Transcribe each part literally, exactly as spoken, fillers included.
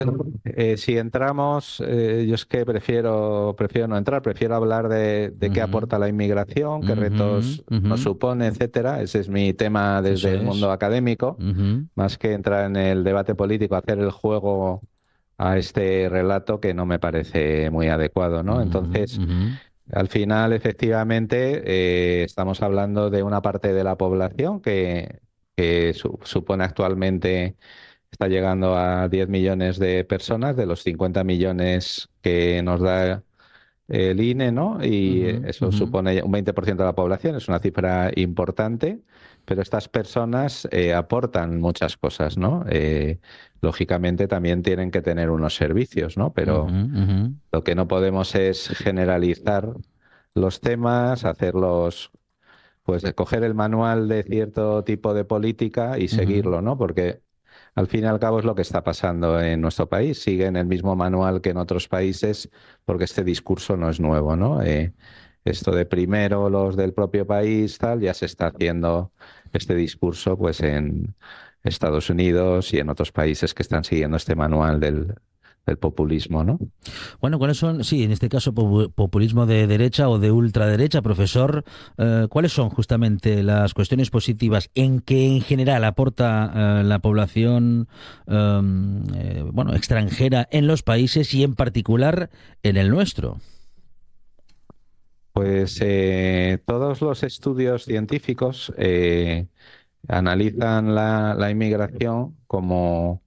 Eh, si entramos, eh, yo es que prefiero, prefiero no entrar, prefiero hablar de, de qué Ujú, aporta la inmigración, qué ujú, retos nos ujú. supone, etcétera. Ese es mi tema Eso desde el es. mundo académico, Ujú, más que entrar en el debate político, hacer el juego a este relato que no me parece muy adecuado, ¿no? ujú, Entonces, ujú, al final, efectivamente, eh, estamos hablando de una parte de la población que, que su- supone actualmente, está llegando a diez millones de personas, de los cincuenta millones que nos da el I N E, ¿no? Y ujú, eso ujú. supone un veinte por ciento de la población, es una cifra importante, pero estas personas eh, aportan muchas cosas, ¿no? Eh, lógicamente también tienen que tener unos servicios, ¿no? Ujú, Pero ujú, lo que no podemos es generalizar los temas, hacerlos, pues de coger el manual de cierto tipo de política y ujú. seguirlo, ¿no? Porque al fin y al cabo es lo que está pasando en nuestro país. Siguen el mismo manual que en otros países porque este discurso no es nuevo, ¿no? Eh, esto de primero los del propio país, tal, ya se está haciendo este discurso pues en Estados Unidos y en otros países que están siguiendo este manual del, del populismo, ¿no? Bueno, ¿cuáles son, sí, en este caso popu- populismo de derecha o de ultraderecha, profesor? Eh, ¿cuáles son justamente las cuestiones positivas en que en general aporta eh, la población em, eh, bueno, extranjera en los países y en particular en el nuestro? Pues eh, todos los estudios científicos eh, analizan la, la inmigración como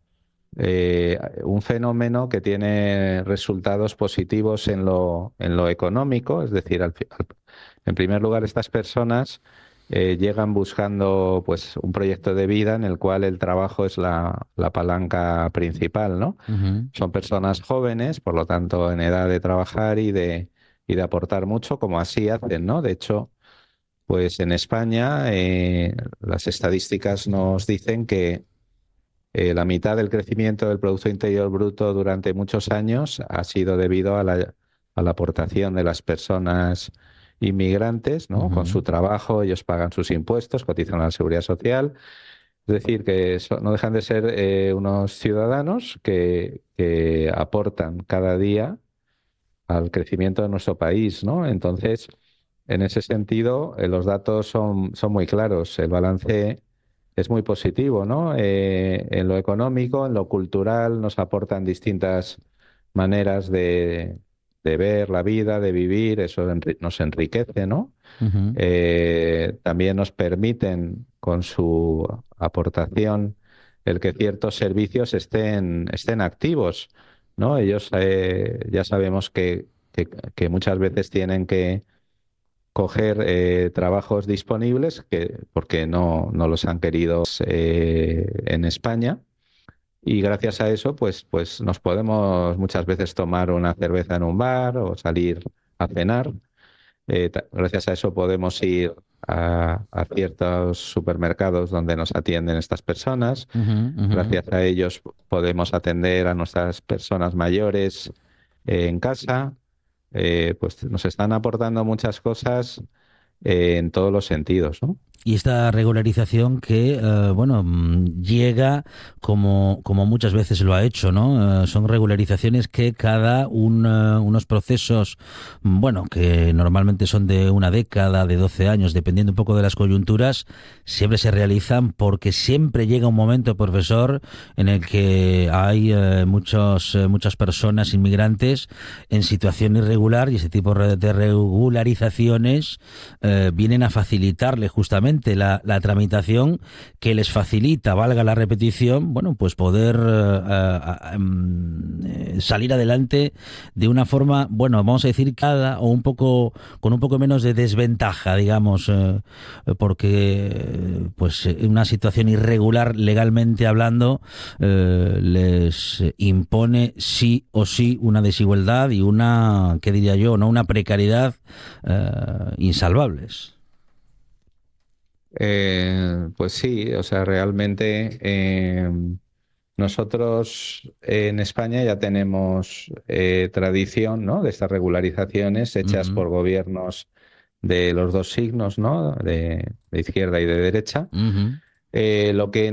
eh, un fenómeno que tiene resultados positivos en lo, en lo económico, es decir, al fi- al- en primer lugar, estas personas eh, llegan buscando pues un proyecto de vida en el cual el trabajo es la, la palanca principal, ¿no? Ujú, Son personas jóvenes, por lo tanto, en edad de trabajar y de, y de aportar mucho, como así hacen, ¿no? De hecho, pues en España eh, las estadísticas nos dicen que eh, la mitad del crecimiento del Producto Interior Bruto durante muchos años ha sido debido a la, a la aportación de las personas inmigrantes, ¿no? Con ujú. su trabajo, ellos pagan sus impuestos, cotizan a la seguridad social. Es decir, que so- no dejan de ser eh, unos ciudadanos que, que aportan cada día al crecimiento de nuestro país, ¿no? Entonces, en ese sentido, eh, los datos son, son muy claros. El balance es muy positivo, ¿no? Eh, en lo económico, en lo cultural, nos aportan distintas maneras de, de ver la vida, de vivir, eso enri- nos enriquece, ¿no? Ujú. Eh, también nos permiten, con su aportación, el que ciertos servicios estén, estén activos, ¿no? Ellos eh, ya sabemos que, que- que muchas veces tienen que coger eh, trabajos disponibles que, porque no, no los han querido eh, en España. Y gracias a eso, pues, pues nos podemos muchas veces tomar una cerveza en un bar o salir a cenar. Eh, ta- gracias a eso podemos ir a, a ciertos supermercados donde nos atienden estas personas. Ujú, ujú. Gracias a ellos podemos atender a nuestras personas mayores eh, en casa. Eh, pues nos están aportando muchas cosas eh, en todos los sentidos, ¿no? Y esta regularización que, eh, bueno, mm, llega como, como muchas veces lo ha hecho, ¿no? Eh, son regularizaciones que cada un, eh, unos procesos, mm, bueno, que normalmente son de una década, de doce años, dependiendo un poco de las coyunturas, siempre se realizan porque siempre llega un momento, profesor, en el que hay eh, muchos, eh, muchas personas inmigrantes en situación irregular y ese tipo re- de regularizaciones eh, vienen a facilitarle justamente la, la tramitación que les facilita, valga la repetición, bueno, pues poder eh, a- a- em, eh, salir adelante de una forma, bueno, vamos a decir cada o un poco con un poco menos de desventaja, digamos, eh, porque eh, pues eh, una situación irregular legalmente hablando eh, les impone sí o sí una desigualdad y una, ¿qué diría yo? ¿No? Una precariedad eh, insalvables. Eh, pues sí, o sea, realmente eh, nosotros en España ya tenemos eh, tradición, ¿no? De estas regularizaciones hechas Ujú, por gobiernos de los dos signos, ¿no? De, de izquierda y de derecha. ujú. Eh, lo que